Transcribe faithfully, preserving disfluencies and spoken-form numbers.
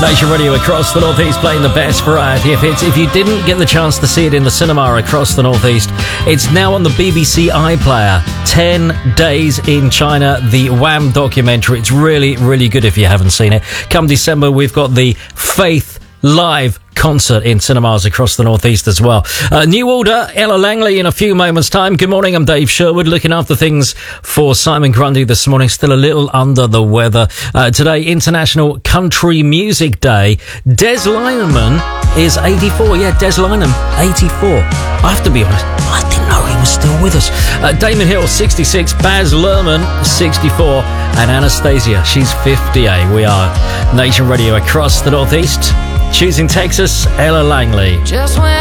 Nation Radio across the Northeast playing the best variety of hits. If you didn't get the chance to see it in the cinema across the Northeast, it's now on the B B C iPlayer. ten days in China, the Wham documentary. It's really, really good if you haven't seen it. Come December, we've got the Faith Live concert in cinemas across the Northeast as well. Uh, New Order, Ella Langley in a few moments' time. Good morning, I'm Dave Sherwood, looking after things for Simon Grundy this morning. Still a little under the weather. Uh, today, International Country Music Day. Des Lineman is eighty-four. Yeah, Des Lineman, eighty-four. I have to be honest, I didn't know he was still with us. Uh, Damon Hill, sixty-six. Baz Luhrmann, sixty-four. And Anastasia, she's fifty-eight. We are Nation Radio across the Northeast. Choosing Texas, Ella Langley. Just when